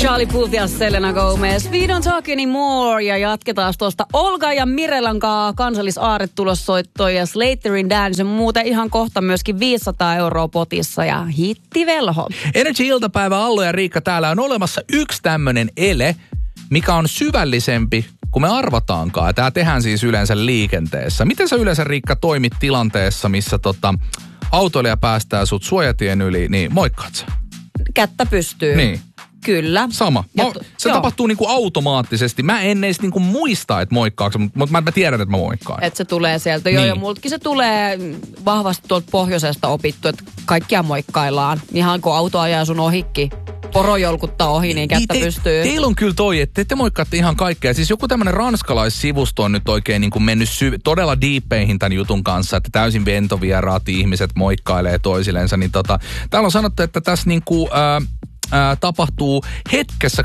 Charlie Puth ja Selena Gomez. We don't talk anymore. Ja jatketaan tuosta Olga ja Mirellan kansallisaarretulossoittoja ja Slaterin Dance. Muuten ihan kohta myöskin 500 € potissa ja hittivelho. Energy-iltapäivä, Allo ja Riikka, täällä on olemassa yksi tämmönen ele, mikä on syvällisempi kuin me arvataankaan. Tää tehdään siis yleensä liikenteessä. Miten sä yleensä, Riikka, toimit tilanteessa, missä autoilija päästää sut suojatien yli, niin moikkaat sä? Kättä pystyy. Niin. Kyllä. Sama. Se tapahtuu niinku automaattisesti. Mä en edes niinku muista, että moikkaako, mutta mä tiedän, että mä moikkaan. Että se tulee sieltä. Niin. Joo, ja multakin se tulee vahvasti tuolta pohjoisesta opittu, että kaikkia moikkaillaan. Ihan kun auto ajaa sun ohikki, poro jolkuttaa ohi, niin kättä pystyy. Teillä on kyllä toi, että te moikkaatte ihan kaikkea. Siis joku tämmönen ranskalaissivusto on nyt oikein niin kuin mennyt todella diippeihin tämän jutun kanssa, että täysin ventovieraat ihmiset moikkailee toisillensa. Niin täällä on sanottu, että tässä niinku tapahtuu hetkessä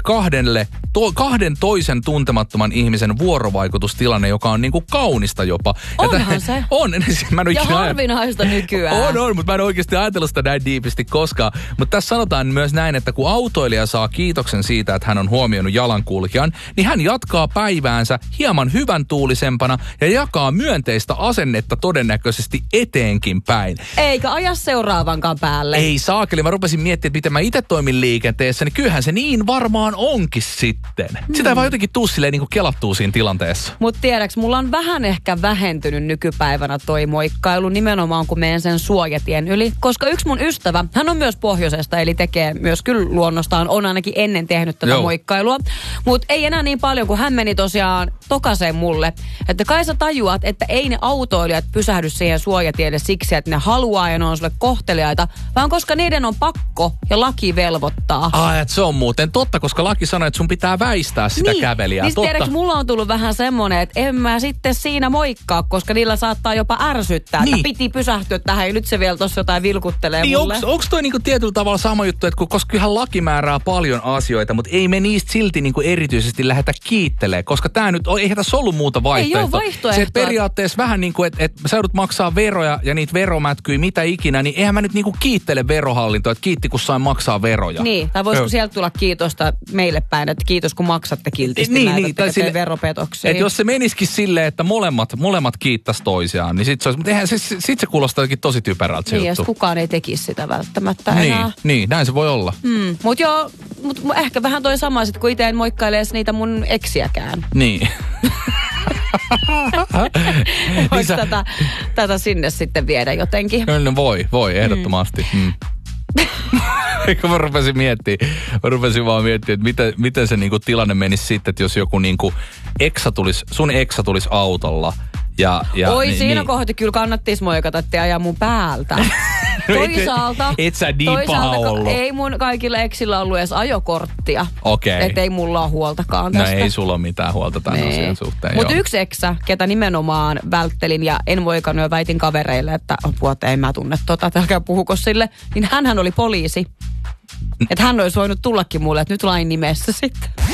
kahden toisen tuntemattoman ihmisen vuorovaikutustilanne, joka on niinku kaunista jopa. Onhan se. On. Ja harvinaista nykyään. On, mutta mä en oikeasti ajatellut sitä näin diipisti koskaan. Mutta tässä sanotaan myös näin, että kun autoilija saa kiitoksen siitä, että hän on huomioinut jalankulkijan, niin hän jatkaa päiväänsä hieman hyvän tuulisempana ja jakaa myönteistä asennetta todennäköisesti eteenkin päin. Eikä aja seuraavankaan päälle. Ei saakeli. Mä rupesin miettimään, että miten mä itse toimin liikenteessä, niin kyllähän se niin varmaan onkin sitten. Sitä ei vaan jotenkin tuu silleen niin kuin kelattuu siinä tilanteessa. Mut tiedäks, mulla on vähän ehkä vähentynyt nykypäivänä toi moikkailu nimenomaan, kun menen sen suojatien yli. Koska yksi mun ystävä, hän on myös pohjoisesta, eli tekee myös kyllä luonnostaan, on ainakin ennen tehnyt tätä moikkailua. Mut ei enää niin paljon, kun hän meni tosiaan tokaseen mulle. Että kai sä tajuat, että ei ne autoilijat pysähdy siihen suojatielle siksi, että ne haluaa ja ne on sulle kohteliaita, vaan koska niiden on pakko ja laki velvoittaa. Että se on muuten totta, koska laki sanoo, että sun pitää väistää sitä kävelijää. Niin tiedätkö, mulla on tullut vähän semmoinen, että en mä sitten siinä moikkaa, koska niillä saattaa jopa ärsyttää, että piti pysähtyä tähän ja nyt se vielä tossa jotain vilkuttelee niin mulle. Onko toi niinku tietyllä tavalla sama juttu, että koska kyllähän laki määrää paljon asioita, mutta ei me niistä silti niinku erityisesti lähdetä kiittelee, koska tää nyt on, eihän tässä ollut muuta vaihtoehtoa. Ei ole vaihtoehtoa. Se periaatteessa vähän niin kuin, että sä joudut maksaa veroja ja niitä veromätkyy mitä ikinä, niin eihän mä nyt niinku kiittele verohallintoa, että kiitti kun sain maksaa veroja. Niin, tai voisiko sieltä tulla kiitosta meille päin, että kiitos kun maksatte kiltisti näitä veropetoksia. Että jos se menisikin silleen, että molemmat kiittäisi toisiaan, niin sit se kuulostaa jotenkin tosi typerältä se juttu. Niin, kukaan ei tekisi sitä välttämättä enää. Niin, näin se voi olla. Mut ehkä vähän toi sama sit, kun itse en moikkaile edes niitä mun eksiäkään. Niin. Voisi tätä sinne sitten viedä jotenkin. No voi, ehdottomasti. Mä rupesin vaan miettimään, että miten se niinku tilanne menisi sitten, että jos joku niinku sun eksa tulisi autolla. Siinä kohti kyllä kannattis moikata, että ajaa mun päältä. Toisaalta, et sä niin paha ollut. Ei mun kaikilla eksillä ollut edes ajokorttia. Okei. Että ei mulla ole huoltakaan tästä. No ei sulla ole mitään huolta tämän asian suhteen. Mutta yksi eksä, ketä nimenomaan välttelin ja en moikannut ja väitin kavereille, että en mä tunne älkää puhuko sille, niin hänhän oli poliisi. Että hän olisi voinut tullakin mulle, että nyt lain nimessä sitten.